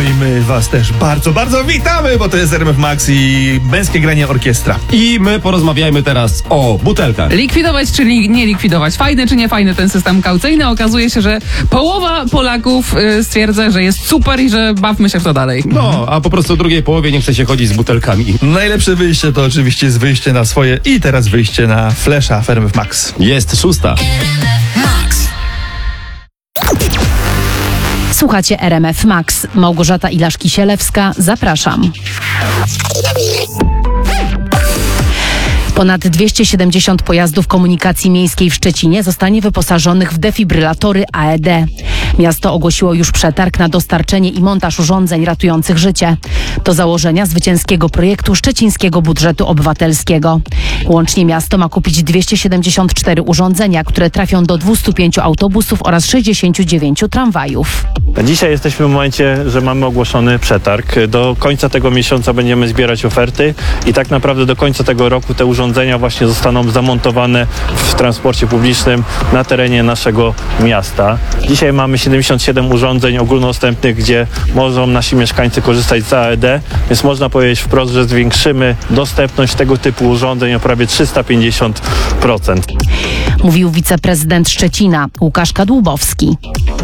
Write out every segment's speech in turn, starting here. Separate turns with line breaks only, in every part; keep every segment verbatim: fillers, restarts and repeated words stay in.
i my was też bardzo, bardzo witamy, bo to jest R M F Max i męskie granie orkiestra.
I my porozmawiajmy teraz o butelkach.
Likwidować czy li- nie likwidować? Fajny czy nie fajny ten system kaucyjny? Okazuje się, że połowa Polaków y, stwierdza, że jest super i że bawmy się w to dalej.
No, a po prostu w drugiej połowie nie chce się chodzić z butelkami.
Najlepsze wyjście to oczywiście jest wyjście na swoje i teraz wyjście na Flesza w R M F Max.
Jest szósta.
Słuchacie R M F Max. Małgorzata Ilaszki-Sielewska. Zapraszam. Ponad dwieście siedemdziesiąt pojazdów komunikacji miejskiej w Szczecinie zostanie wyposażonych w defibrylatory A E D. Miasto ogłosiło już przetarg na dostarczenie i montaż urządzeń ratujących życie. To założenia zwycięskiego projektu szczecińskiego budżetu obywatelskiego. Łącznie miasto ma kupić dwieście siedemdziesiąt cztery urządzenia, które trafią do dwustu pięciu autobusów oraz sześćdziesięciu dziewięciu tramwajów.
Dzisiaj jesteśmy w momencie, że mamy ogłoszony przetarg. Do końca tego miesiąca będziemy zbierać oferty i tak naprawdę do końca tego roku te urządzenia właśnie zostaną zamontowane w transporcie publicznym na terenie naszego miasta. Dzisiaj mamy siedemdziesiąt siedem urządzeń ogólnodostępnych, gdzie mogą nasi mieszkańcy korzystać z A E D, więc można powiedzieć wprost, że zwiększymy dostępność tego typu urządzeń o prawie trzysta pięćdziesiąt procent.
Mówił wiceprezydent Szczecina Łukasz Kadłubowski.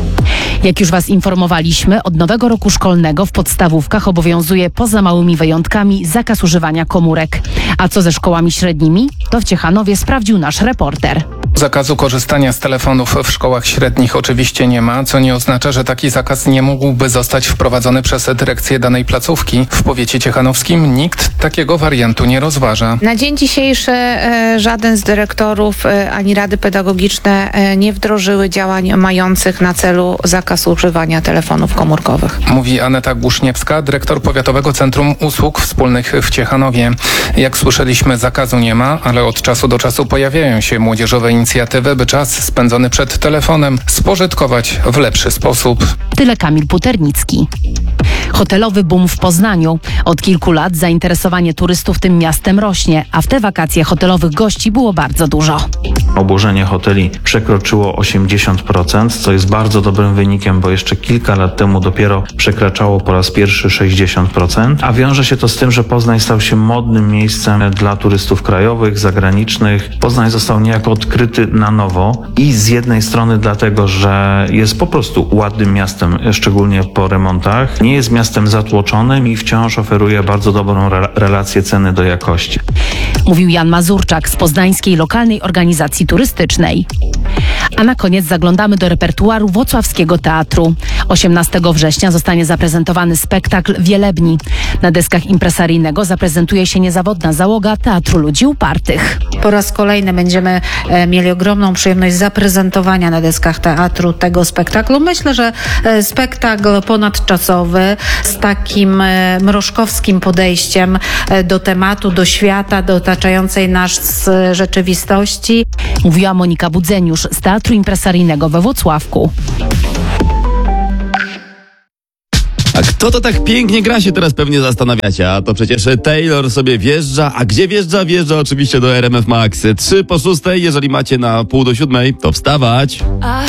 Jak już Was informowaliśmy, od nowego roku szkolnego w podstawówkach obowiązuje poza małymi wyjątkami zakaz używania komórek. A co ze szkołami średnimi? To w Ciechanowie sprawdził nasz reporter.
Zakazu korzystania z telefonów w szkołach średnich oczywiście nie ma, co nie oznacza, że taki zakaz nie mógłby zostać wprowadzony przez dyrekcję danej placówki. W powiecie ciechanowskim nikt takiego wariantu nie rozważa.
Na dzień dzisiejszy e, żaden z dyrektorów e, ani rady pedagogiczne e, nie wdrożyły działań mających na celu zakaz używania telefonów komórkowych.
Mówi Aneta Głuszniewska, dyrektor Powiatowego Centrum Usług Wspólnych w Ciechanowie. Jak słyszeliśmy, zakazu nie ma, ale od czasu do czasu pojawiają się młodzieżowe inicjatywy, by czas spędzony przed telefonem spożytkować w lepszy sposób.
Tyle Kamil Puternicki. Hotelowy boom w Poznaniu. Od kilku lat zainteresowanie turystów tym miastem rośnie, a w te wakacje hotelowych gości było bardzo dużo.
Obłożenie hoteli przekroczyło osiemdziesiąt procent, co jest bardzo dobrym wynikiem, bo jeszcze kilka lat temu dopiero przekraczało po raz pierwszy sześćdziesiąt procent, a wiąże się to z tym, że Poznań stał się modnym miejscem dla turystów krajowych, zagranicznych. Poznań został niejako odkryty na nowo i z jednej strony dlatego, że jest po prostu ładnym miastem, szczególnie po remontach, nie jest miastem zatłoczonym i wciąż oferuje bardzo dobrą re- relację ceny do jakości.
Mówił Jan Mazurczak z poznańskiej lokalnej organizacji turystycznej. A na koniec zaglądamy do repertuaru Włocławskiego Teatru. osiemnastego września zostanie zaprezentowany spektakl Wielebni. Na deskach impresaryjnego zaprezentuje się niezawodna załoga Teatru Ludzi Upartych.
Po raz kolejny będziemy e, mieli ogromną przyjemność zaprezentowania na deskach teatru tego spektaklu. Myślę, że e, spektakl ponadczasowy z takim e, mrożkowskim podejściem e, do tematu, do świata, do otaczającej nas e, rzeczywistości.
Mówiła Monika Budzeniusz z Teatru Impresaryjnego we Włocławku.
A kto to tak pięknie gra, się teraz pewnie zastanawiacie, a to przecież Taylor sobie wjeżdża, a gdzie wjeżdża? Wjeżdża oczywiście do R M F Max. Trzy po szóstej, jeżeli macie na pół do siódmej, to wstawać.